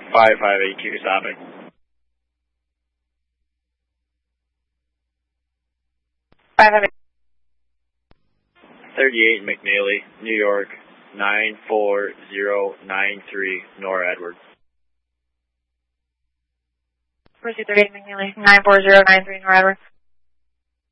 5582 stopping. 558. 38 McNeely, New York, 94093, Nora Edwards. Proceed 38 McNeely, 94093, Nora Edwards.